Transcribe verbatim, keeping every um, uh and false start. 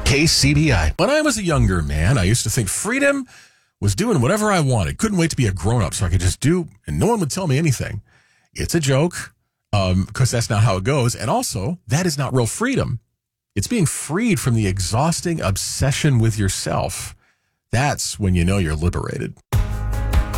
K C B I. When I was a younger man, I used to think freedom was doing whatever I wanted. Couldn't wait to be a grown-up so I could just do, and no one would tell me anything. It's a joke, um, because that's not how it goes. And also, that is not real freedom. It's being freed from the exhausting obsession with yourself. That's when you know you're liberated.